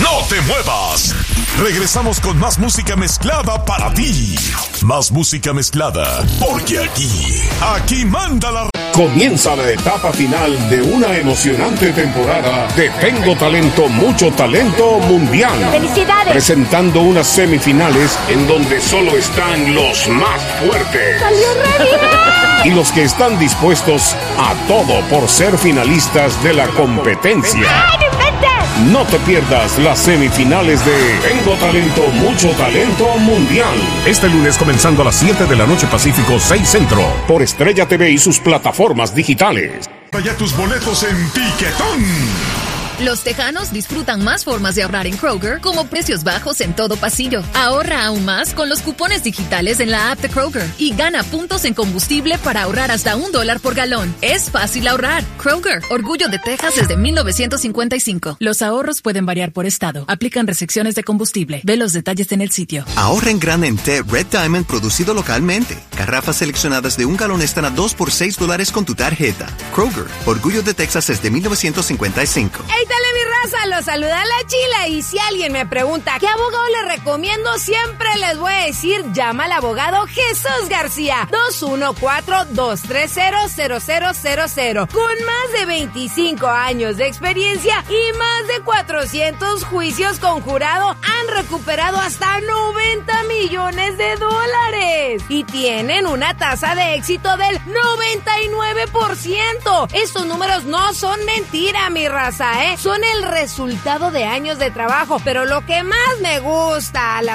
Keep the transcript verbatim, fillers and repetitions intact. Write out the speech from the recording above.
No te muevas. Regresamos con más música mezclada para ti. Más música mezclada, porque aquí, aquí manda la... Comienza la etapa final de una emocionante temporada de Tengo Talento, Mucho Talento Mundial. ¡Felicidades! Presentando unas semifinales en donde solo están los más fuertes. ¡Salió Reina! Y los que están dispuestos a todo por ser finalistas de la competencia. ¡Ay, no inventes! No te pierdas las semifinales de Tengo Talento, Mucho Talento Mundial. Este lunes comenzando a las siete de la noche Pacífico, seis Centro. Por Estrella T V y sus plataformas digitales. Ya tus boletos en Piquetón. Los tejanos disfrutan más formas de ahorrar en Kroger, como precios bajos en todo pasillo. Ahorra aún más con los cupones digitales en la app de Kroger y gana puntos en combustible para ahorrar hasta un dólar por galón. Es fácil ahorrar. Kroger, orgullo de Texas desde mil novecientos cincuenta y cinco. Los ahorros pueden variar por estado. Aplican restricciones de combustible. Ve los detalles en el sitio. Ahorra en grande en té Red Diamond producido localmente. Garrafas seleccionadas de un galón están a dos por seis dólares con tu tarjeta. Kroger, orgullo de Texas desde mil novecientos cincuenta y cinco. ¡Hey, dale mi raza! Los saluda la Chila y si alguien me pregunta qué abogado le recomiendo, siempre les voy a decir, llama al abogado Jesús García, dos uno cuatro, dos tres cero, cero cero cero cero, con más de veinticinco años de experiencia y más de cuatrocientos juicios con jurado, han recuperado hasta noventa millones de dólares y tienen una tasa de éxito del noventa y nueve por ciento. Estos números no son mentira, mi raza, ¿eh? Son el resultado de años de trabajo, pero lo que más me gusta a la